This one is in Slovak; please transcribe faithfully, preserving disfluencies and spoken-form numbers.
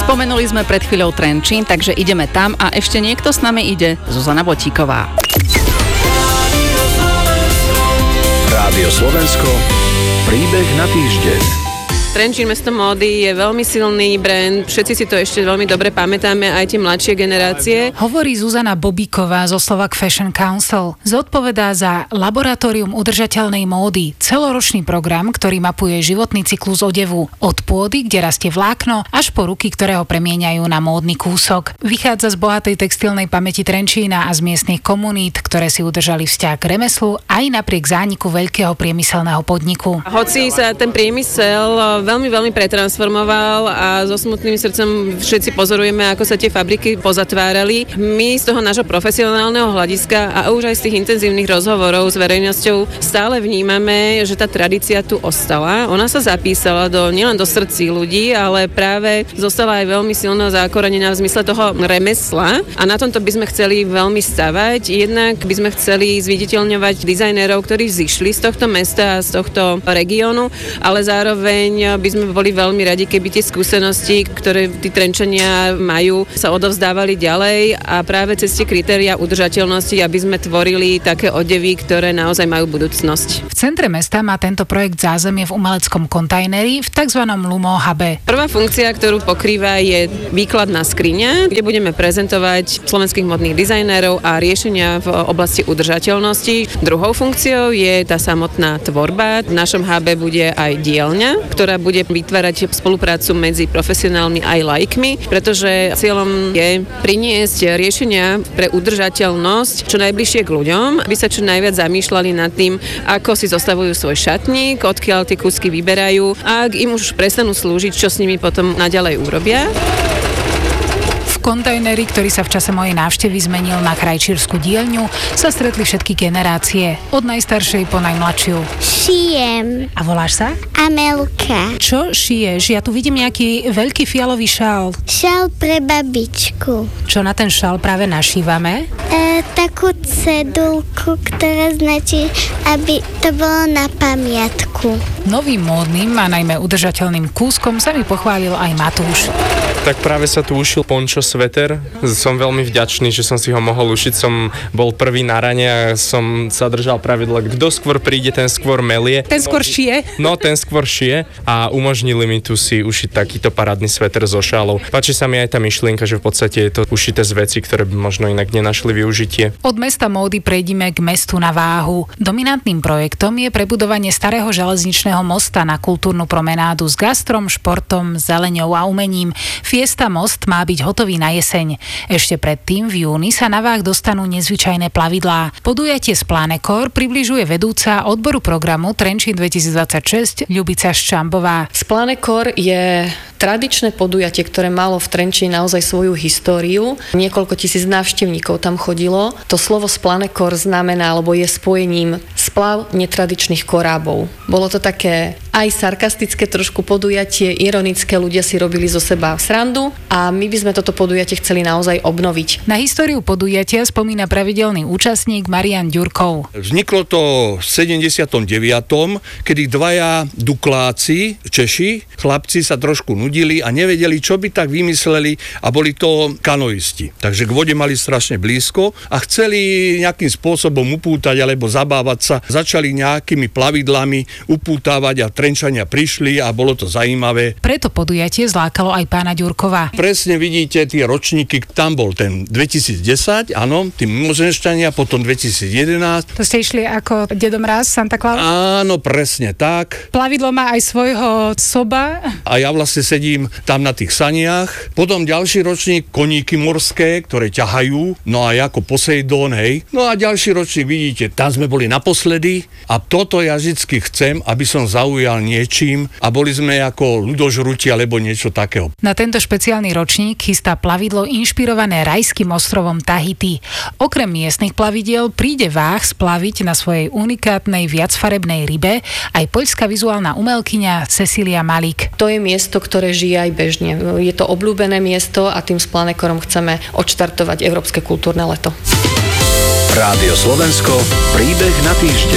Spomenuli sme pred chvíľou Trenčín, takže ideme tam a ešte niekto s nami ide, Zuzana Botíková. Rádio Slovensko, príbeh na týždeň. Trenčín mesto módy je veľmi silný brand, všetci si to ešte veľmi dobre pamätáme, aj tie mladšie generácie. Hovorí Zuzana Bobíková zo Slovak Fashion Council. Zodpovedá za Laboratórium udržateľnej módy, celoročný program, ktorý mapuje životný cyklus odevu od pôdy, kde rastie vlákno, až po ruky, ktoré ho premieňajú na módny kúsok. Vychádza z bohatej textilnej pamäti Trenčína a z miestnych komunít, ktoré si udržali vzťah k remeslu aj napriek zániku veľkého priemyselného podniku. Hoci sa ten priemysel veľmi, veľmi pretransformoval a so smutným srdcom všetci pozorujeme, ako sa tie fabriky pozatvárali. My z toho nášho profesionálneho hľadiska a už aj z tých intenzívnych rozhovorov s verejnosťou stále vnímame, že tá tradícia tu ostala. Ona sa zapísala do, nielen do srdcí ľudí, ale práve zostala aj veľmi silno zakorenená v zmysle toho remesla a na tomto by sme chceli veľmi stavať. Jednak by sme chceli zviditeľňovať dizajnérov, ktorí zišli z tohto mesta a z tohto regiónu, ale zároveň by sme boli veľmi radi, keby tie skúsenosti, ktoré tí Trenčania majú, sa odovzdávali ďalej a práve cez tie kritériá udržateľnosti, aby sme tvorili také odevy, ktoré naozaj majú budúcnosť. V centre mesta má tento projekt zázemie v umeleckom kontajneri v tzv. Lumo Hube. Prvá funkcia, ktorú pokrýva, je výkladná skriňa, kde budeme prezentovať slovenských modných dizajnérov a riešenia v oblasti udržateľnosti. Druhou funkciou je tá samotná tvorba. V našom hube bude aj dielňa, ktorá bude vytvárať spoluprácu medzi profesionálmi aj laikmi, pretože cieľom je priniesť riešenia pre udržateľnosť čo najbližšie k ľuďom, aby sa čo najviac zamýšľali nad tým, ako si zostavujú svoj šatník, odkiaľ tie kúsky vyberajú a ak im už prestanú slúžiť, čo s nimi potom naďalej urobia. V kontajneri, ktorý sa v čase mojej návštevy zmenil na krajčírsku dielňu, sa stretli všetky generácie, od najstaršej po najmladšiu. Šijem. A voláš sa? Amelka. Čo šiješ? Ja tu vidím nejaký veľký fialový šál. Šál pre babičku. Čo na ten šál práve našívame? E, takú cedulku, ktorá značí, aby to bolo na pamiatku. Novým módnym a najmä udržateľným kúskom sa mi pochválil aj Matúš. Tak práve sa tu ušil pončo sveter. Som veľmi vďačný, že som si ho mohol ušiť. Som bol prvý na rane a som sa držal pravidla, kto skôr príde, ten skôr melie. Ten skôr šije? No, ten skôr šije a umožnili mi tu si ušiť takýto parádny sveter so šálou. Páči sa mi aj tá myšlienka, že v podstate je to ušité z veci, ktoré by možno inak nenašli využitie. Od mesta módy prejdime k mestu na váhu. Dominantným projektom je prebudovanie starého železničného mosta na kultúrnu promenádu s gastrom, športom, zeleňou a umením. Fiesta Most má byť hotový na jeseň. Ešte predtým v júni sa na váh dostanú nezvyčajné plavidlá. Podujatie z Planekor približuje vedúca odboru programu Trenčín dvetisícdvadsaťšesť Ľubica Ščambová. Splanekor je tradičné podujatie, ktoré malo v Trenčíne naozaj svoju históriu. Niekoľko tisíc návštevníkov tam chodilo. To slovo Splanekor znamená, alebo je spojením splav netradičných korábov. Bolo to také aj sarkastické trošku podujatie, ironické, ľudia si robili zo seba srandu a my by sme toto podujatie chceli naozaj obnoviť. Na históriu podujatia spomína pravidelný účastník Marian Ďurkov. Vzniklo to v sedemdesiatom deviatom kedy dvaja dukláci, Češi, chlapci sa trošku nudili a nevedeli, čo by tak vymysleli a boli to kanoisti. Takže k vode mali strašne blízko a chceli nejakým spôsobom upútať alebo zabávať sa. Začali nejakými plavidlami upútavať a Trenčania prišli a bolo to zaujímavé. Preto podujatie zlákalo aj pána Ďurkova. Presne vidíte tie ročníky, tam bol ten dvetisícdesať, áno, tí mimozenšťania, potom dvetisícjedenásť. To ste išli ako Dedo Mráz, Santa Claus? Áno, presne tak. Plavidlo má aj svojho soba. A ja vlastne sedím tam na tých saniach. Potom ďalší ročník koníky morské, ktoré ťahajú, no a ako Poseidón, hej. No a ďalší ročník, vidíte, tam sme boli naposledy a toto ja vždycky chcem, aby som zaujal niečím a boli sme ako ľudožruti alebo niečo takého. Na tento špeciálny ročník chystá plavidlo inšpirované rajským ostrovom Tahiti. Okrem miestnych plavidiel príde váh splaviť na svojej unikátnej viacfarebnej rybe aj poľská vizuálna umelkyňa Cecilia Malik. To je miesto, ktoré žije aj bežne. Je to obľúbené miesto a tým Splanekorom chceme odštartovať Európske kultúrne leto. Rádio Slovensko, príbeh na týždeň.